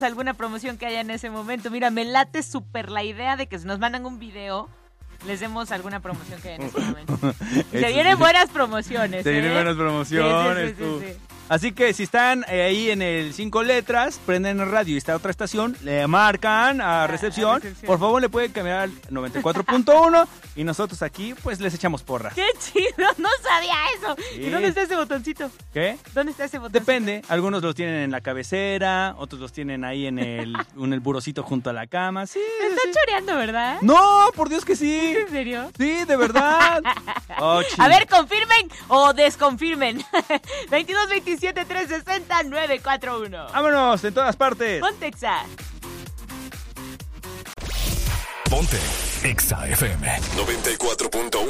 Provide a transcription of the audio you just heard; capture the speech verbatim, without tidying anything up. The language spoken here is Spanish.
alguna promoción que haya en ese momento. Mira, me late súper la idea de que si nos mandan un video, les demos alguna promoción que haya en ese momento. Y se vienen sí. buenas promociones. Se ¿eh? vienen buenas promociones, sí, sí, sí, tú. Sí, sí. Así que si están eh, ahí en el cinco letras, prenden el radio y está otra estación, le marcan a recepción, a recepción. Por favor le pueden cambiar al noventa y cuatro punto uno y nosotros aquí pues les echamos porras. ¡Qué chido! No sabía eso. Sí. ¿Y dónde está ese botoncito? ¿Qué? ¿Dónde está ese botoncito? Depende. Algunos los tienen en la cabecera, otros los tienen ahí en el, en el burocito junto a la cama. Sí. Me están sí. choreando, ¿verdad? No, por Dios que sí. ¿En serio? Sí, de verdad. Oh, a ver, confirmen o desconfirmen. veintidós veintisiete trescientos sesenta nueve cuatro uno. Vámonos, en todas partes. Ponte Exa. Ponte Exa F M noventa y cuatro punto uno.